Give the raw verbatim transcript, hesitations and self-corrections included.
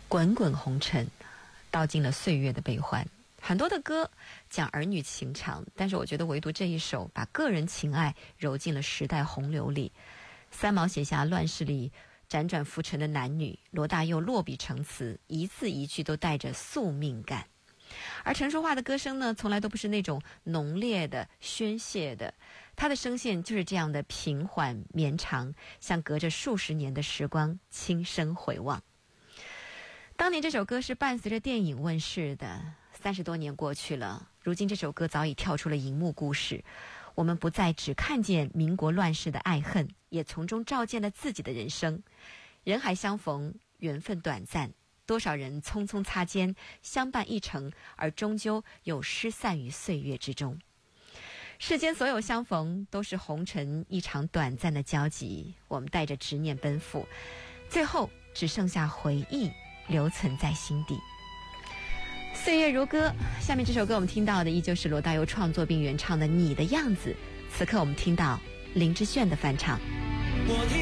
滚滚红尘，道尽了岁月的悲欢。很多的歌讲儿女情长，但是我觉得唯独这一首把个人情爱揉进了时代洪流里。三毛写下乱世里辗转浮沉的男女，罗大佑落笔成词，一字一句都带着宿命感。而陈淑桦的歌声呢，从来都不是那种浓烈的宣泄的，她的声线就是这样的平缓绵长，像隔着数十年的时光轻声回望。当年这首歌是伴随着电影问世的，三十多年过去了，如今这首歌早已跳出了荧幕故事，我们不再只看见民国乱世的爱恨，也从中照见了自己的人生。人海相逢，缘分短暂，多少人匆匆擦肩，相伴一程，而终究又失散于岁月之中。世间所有相逢，都是红尘一场短暂的交集，我们带着执念奔赴，最后只剩下回忆留存在心底。岁月如歌，下面这首歌我们听到的依旧是罗大佑创作并原唱的《你的样子》，此刻我们听到林志炫的翻唱。